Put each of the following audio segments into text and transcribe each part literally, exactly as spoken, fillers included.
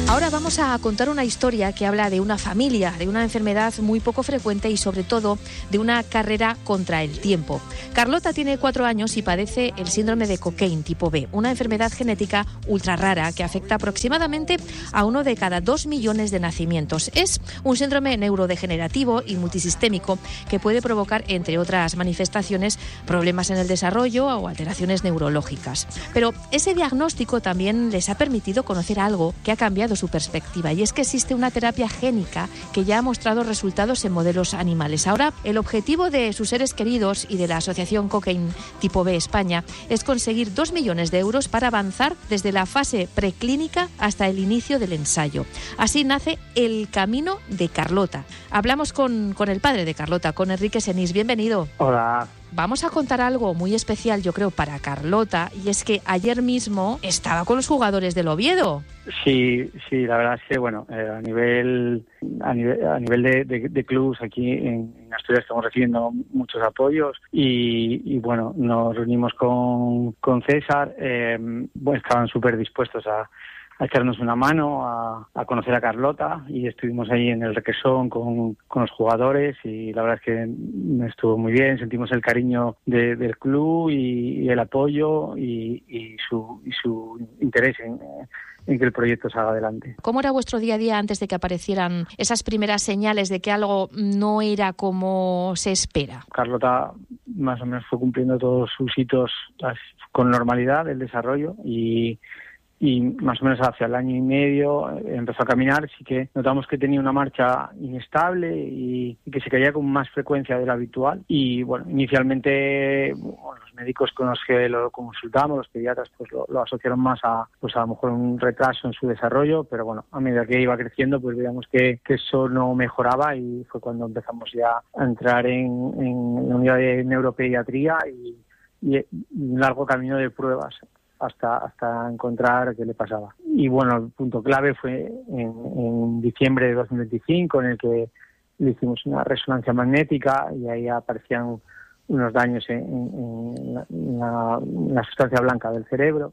Ahora vamos a contar una historia que habla de una familia, de una enfermedad muy poco frecuente y sobre todo de una carrera contra el tiempo. Carlota tiene cuatro años y padece el síndrome de Cockayne tipo B, una enfermedad genética ultra rara que afecta aproximadamente a uno de cada dos millones de nacimientos. Es un síndrome neurodegenerativo y multisistémico que puede provocar, entre otras manifestaciones, problemas en el desarrollo o alteraciones neurológicas. Pero ese diagnóstico también les ha permitido conocer algo que ha cambiado su perspectiva, y es que existe una terapia génica que ya ha mostrado resultados en modelos animales. Ahora, el objetivo de sus seres queridos y de la Asociación Cockayne tipo B España es conseguir dos millones de euros para avanzar desde la fase preclínica hasta el inicio del ensayo. Así nace El Camino de Carlota. Hablamos con, con el padre de Carlota, con Enrique Senís. Bienvenido. Hola. Vamos a contar algo muy especial, yo creo, para Carlota, y es que ayer mismo estaba con los jugadores del Oviedo. Sí, sí, la verdad es que, bueno, eh, a nivel a nivel, a nivel de, de, de clubs aquí en, en Asturias estamos recibiendo muchos apoyos y, y bueno, nos reunimos con, con César, eh, bueno, estaban súper dispuestos a a echarnos una mano, a, a conocer a Carlota, y estuvimos ahí en el Requesón con, con los jugadores y la verdad es que estuvo muy bien, sentimos el cariño de, del club y, y el apoyo y, y, su, y su interés en, en que el proyecto salga adelante. ¿Cómo era vuestro día a día antes de que aparecieran esas primeras señales de que algo no era como se espera? Carlota más o menos fue cumpliendo todos sus hitos con normalidad del desarrollo y y más o menos hacia el año y medio empezó a caminar. Sí que notamos que tenía una marcha inestable y, y que se caía con más frecuencia de lo habitual. Y bueno, inicialmente bueno, los médicos con los que lo consultamos, los pediatras, pues lo, lo asociaron más a, pues a lo mejor un retraso en su desarrollo, pero bueno, a medida que iba creciendo, pues veíamos que, que eso no mejoraba y fue cuando empezamos ya a entrar en, en la unidad de neuropediatría y, y un largo camino de pruebas hasta hasta encontrar qué le pasaba. Y bueno, el punto clave fue en, en diciembre de dos mil veinticinco, en el que le hicimos una resonancia magnética y ahí aparecían unos daños en, en, la, en, la, en la sustancia blanca del cerebro,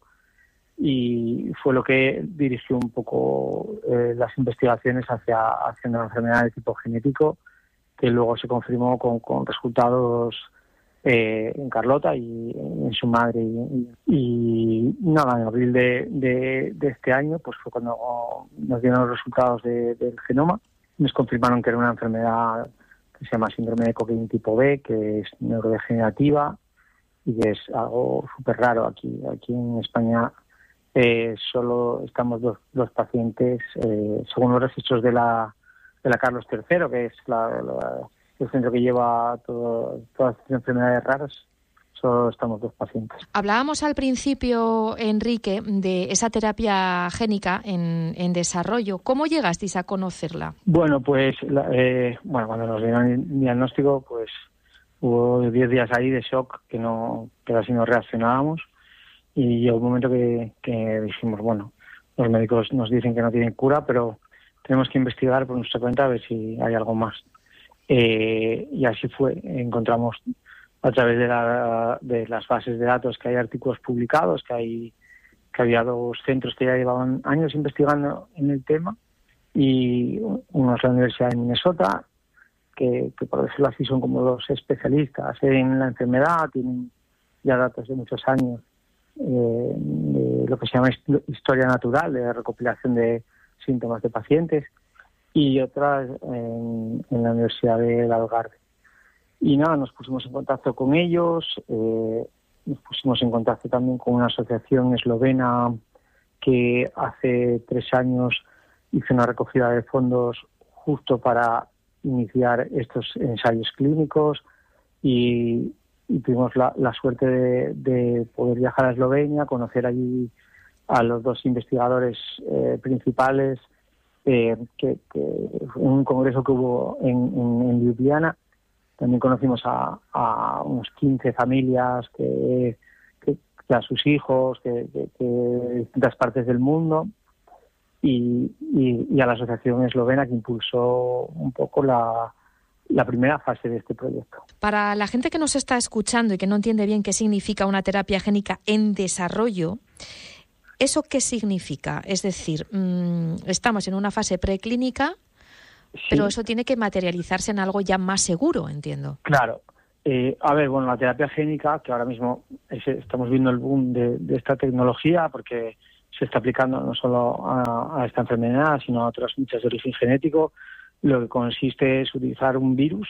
y fue lo que dirigió un poco eh, las investigaciones hacia, hacia una enfermedad de tipo genético, que luego se confirmó con, con resultados Eh, en Carlota y en su madre y, y nada, en abril de, de, de este año pues fue cuando nos dieron los resultados de, del genoma. Nos confirmaron que era una enfermedad que se llama síndrome de Cockayne tipo B, que es neurodegenerativa y que es algo súper raro. Aquí aquí en España eh, solo estamos dos, dos pacientes, eh, según los registros de la de la Carlos tercero, que es la, la el centro que lleva todo, todas las enfermedades raras. Solo estamos dos pacientes. Hablábamos al principio, Enrique, de esa terapia génica en, en desarrollo. ¿Cómo llegasteis a conocerla? Bueno, pues eh, bueno, cuando nos dieron el diagnóstico, pues hubo diez días ahí de shock, que no que casi no reaccionábamos, y llegó un momento que, que dijimos, bueno, los médicos nos dicen que no tienen cura, pero tenemos que investigar por nuestra cuenta a ver si hay algo más. Eh, y así fue. Encontramos a través de, la, de las bases de datos que hay artículos publicados, que hay que había dos centros que ya llevaban años investigando en el tema, y uno es la Universidad de Minnesota, que, que por decirlo así son como los especialistas en la enfermedad, tienen ya datos de muchos años eh, de lo que se llama historia natural, de recopilación de síntomas de pacientes, y otras en, en la Universidad de Algarve. Y nada, nos pusimos en contacto con ellos, eh, nos pusimos en contacto también con una asociación eslovena que hace tres años hizo una recogida de fondos justo para iniciar estos ensayos clínicos, y, y tuvimos la, la suerte de, de poder viajar a Eslovenia, conocer allí a los dos investigadores eh, principales, Eh, que, que un congreso que hubo en, en, en Ljubljana. También conocimos a, a unos quince familias, que, que, que a sus hijos, que, que, que de distintas partes del mundo, y, y, y a la asociación eslovena que impulsó un poco la, la primera fase de este proyecto. Para la gente que nos está escuchando y que no entiende bien qué significa una terapia génica en desarrollo, ¿Eso qué significa? Es decir, mmm, estamos en una fase preclínica, sí, pero eso tiene que materializarse en algo ya más seguro, entiendo. Claro. Eh, a ver, bueno, la terapia génica, que ahora mismo es, estamos viendo el boom de, de esta tecnología, porque se está aplicando no solo a, a esta enfermedad, sino a otras muchas de origen genético. Lo que consiste es utilizar un virus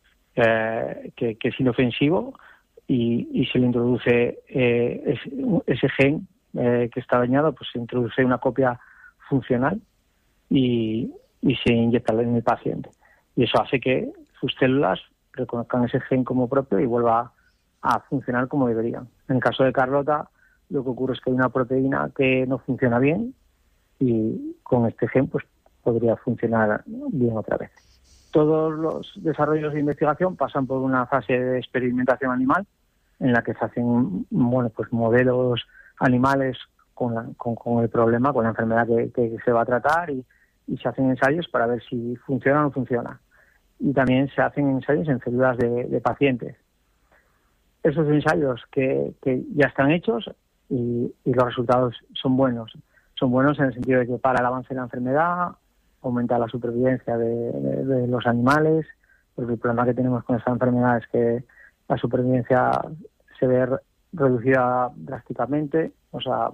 eh, que, que es inofensivo y, y se le introduce eh, ese, ese gen eh, que está dañado, pues se introduce una copia funcional y, y se inyecta en el paciente. Y eso hace que sus células reconozcan ese gen como propio y vuelva a funcionar como deberían. En el caso de Carlota, lo que ocurre es que hay una proteína que no funciona bien y con este gen pues podría funcionar bien otra vez. Todos los desarrollos de investigación pasan por una fase de experimentación animal en la que se hacen bueno pues modelos animales con, la, con, con el problema, con la enfermedad que, que se va a tratar y, y se hacen ensayos para ver si funciona o no funciona. Y también se hacen ensayos en células de, de pacientes. Esos ensayos que, que ya están hechos y, y los resultados son buenos. Son buenos en el sentido de que para el avance de la enfermedad, aumenta la supervivencia de, de, de los animales, porque el problema que tenemos con esta enfermedad es que la supervivencia se ve re- reducida drásticamente, o sea,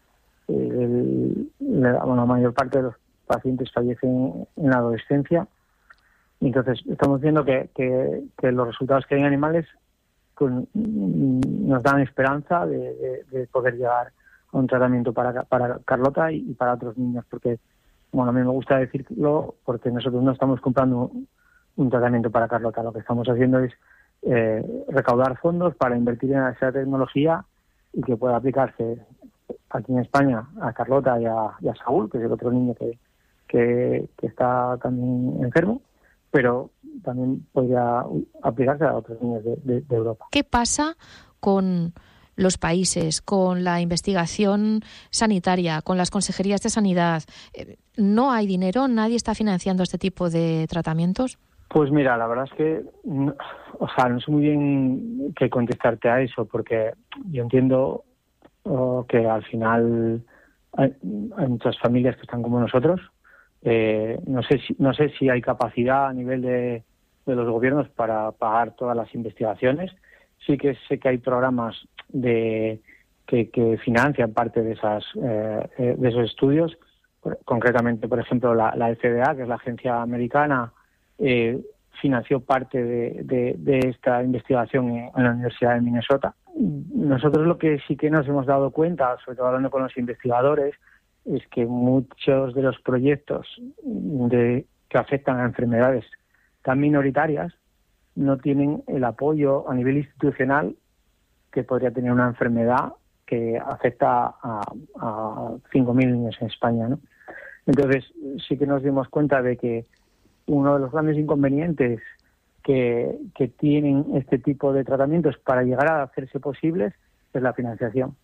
el, la, bueno, la mayor parte de los pacientes fallecen en la adolescencia. Entonces, estamos viendo que, que, que los resultados que hay en animales con, nos dan esperanza de, de, de poder llegar a un tratamiento para, para Carlota y, y para otros niños, porque, bueno, a mí me gusta decirlo porque nosotros no estamos comprando un, un tratamiento para Carlota, lo que estamos haciendo es eh, recaudar fondos para invertir en esa tecnología y que pueda aplicarse aquí en España a Carlota y a, y a Saúl, que es el otro niño que, que, que está también enfermo, pero también podría aplicarse a otros niños de, de, de Europa. ¿Qué pasa con los países, con la investigación sanitaria, con las consejerías de sanidad? ¿No hay dinero? ¿Nadie está financiando este tipo de tratamientos? Pues mira, la verdad es que, no, o sea, no sé muy bien qué contestarte a eso, porque yo entiendo oh, que al final hay, hay muchas familias que están como nosotros. Eh, no sé si no sé si hay capacidad a nivel de, de los gobiernos para pagar todas las investigaciones. Sí que sé que hay programas de que, que financian parte de esas eh, de esos estudios. Concretamente, por ejemplo, la, la F D A, que es la agencia americana, eh, financió parte de, de, de esta investigación en, en la Universidad de Minnesota. Nosotros lo que sí que nos hemos dado cuenta, sobre todo hablando con los investigadores, es que muchos de los proyectos de, que afectan a enfermedades tan minoritarias no tienen el apoyo a nivel institucional que podría tener una enfermedad que afecta a, a cinco mil niños en España, ¿no? Entonces sí que nos dimos cuenta de que uno de los grandes inconvenientes que, que tienen este tipo de tratamientos para llegar a hacerse posibles es la financiación.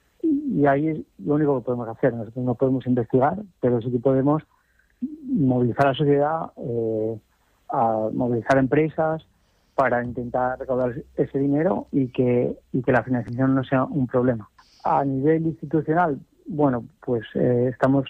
Y ahí es lo único que podemos hacer. Nosotros no podemos investigar, pero sí que podemos movilizar a la sociedad, eh, a movilizar empresas para intentar recaudar ese dinero y que, y que la financiación no sea un problema. A nivel institucional, bueno, pues eh, estamos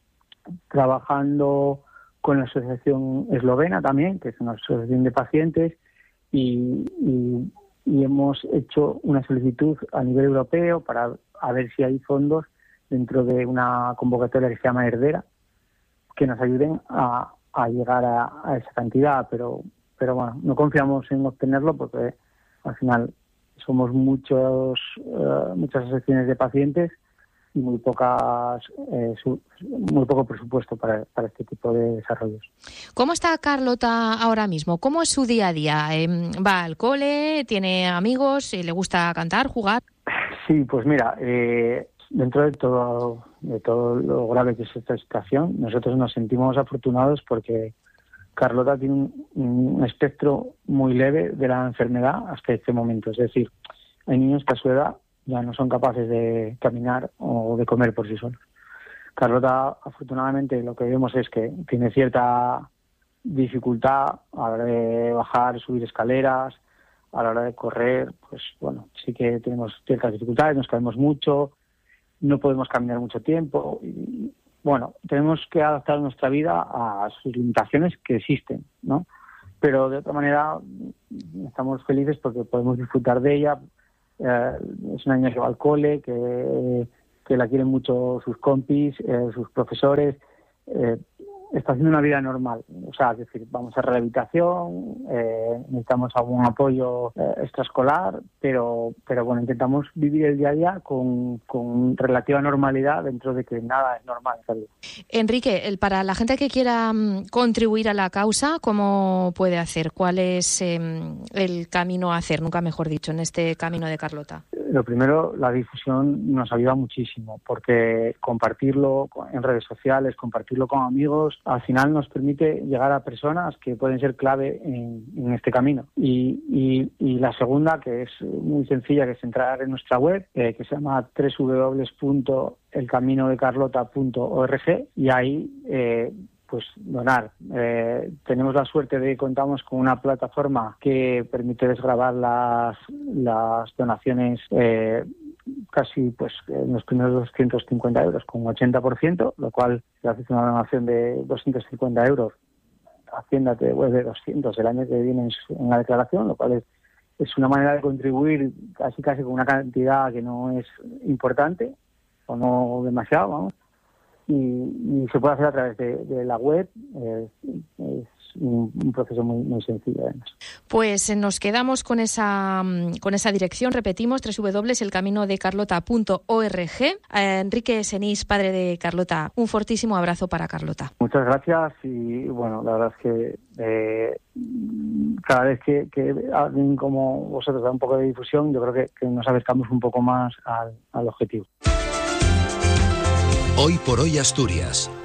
trabajando con la Asociación Eslovena también, que es una asociación de pacientes, y, y, y hemos hecho una solicitud a nivel europeo para a ver si hay fondos dentro de una convocatoria que se llama Herdera, que nos ayuden a, a llegar a, a esa cantidad, pero pero bueno, no confiamos en obtenerlo porque al final somos muchos uh, muchas asociaciones de pacientes y muy pocas eh, su, muy poco presupuesto para, para este tipo de desarrollos. ¿Cómo está Carlota ahora mismo? ¿Cómo es su día a día? Eh, ¿Va al cole? ¿Tiene amigos? ¿Le gusta cantar, jugar? Sí, pues mira, eh, dentro de todo de todo lo grave que es esta situación, nosotros nos sentimos afortunados porque Carlota tiene un, un espectro muy leve de la enfermedad hasta este momento. Es decir, hay niños que a su edad ya no son capaces de caminar o de comer por sí solos. Carlota, afortunadamente, lo que vemos es que tiene cierta dificultad a la hora de bajar, subir escaleras, a la hora de correr, pues bueno, sí que tenemos ciertas dificultades, nos caemos mucho no podemos caminar mucho tiempo. Y, bueno, tenemos que adaptar nuestra vida a sus limitaciones que existen, ¿no? Pero de otra manera estamos felices porque podemos disfrutar de ella. Eh, es una niña que va al cole, que, que la quieren mucho sus compis, eh, sus profesores. Eh, está haciendo una vida normal, o sea, es decir, vamos a rehabilitación, eh, necesitamos algún apoyo eh, extraescolar, pero pero bueno, intentamos vivir el día a día con, con relativa normalidad dentro de que nada es normal en esta vida. Enrique, el, para la gente que quiera um, contribuir a la causa, ¿cómo puede hacer? ¿Cuál es eh, el camino a hacer, nunca mejor dicho, en este camino de Carlota? Lo primero, la difusión nos ayuda muchísimo, porque compartirlo en redes sociales, compartirlo con amigos, al final nos permite llegar a personas que pueden ser clave en, en este camino. Y, y, y la segunda, que es muy sencilla, que es entrar en nuestra web, eh, que se llama doble u doble u doble u punto el camino de carlota punto org, y ahí eh, pues donar. Eh, tenemos la suerte de que contamos con una plataforma que permite desgravar las, las donaciones eh, casi pues en los primeros doscientos cincuenta euros con un ochenta por ciento, lo cual si haces una donación de doscientos cincuenta euros, Hacienda te devuelve doscientos el año que viene en la declaración, lo cual es, es una manera de contribuir casi casi con una cantidad que no es importante o no demasiado, vamos. Y, y se puede hacer a través de, de la web. Eh, es un, un proceso muy, muy sencillo además. Pues nos quedamos con esa con esa dirección, repetimos, doble u doble u doble u punto el camino de carlota punto org. Eh, Enrique Senís, padre de Carlota, un fortísimo abrazo para Carlota. Muchas gracias y bueno, la verdad es que eh, cada vez que, que alguien como vosotros da un poco de difusión, yo creo que, que nos acercamos un poco más al, al objetivo. Hoy por hoy Asturias.